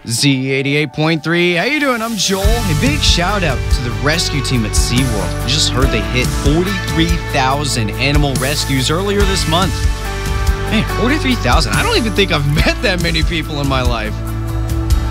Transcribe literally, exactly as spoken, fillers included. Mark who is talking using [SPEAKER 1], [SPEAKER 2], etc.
[SPEAKER 1] Z eighty-eight point three, how you doing? I'm Joel. A big shout out to the rescue team at SeaWorld. You just heard they hit forty-three thousand animal rescues earlier this month. Man, forty-three thousand. I don't even think I've met that many people in my life.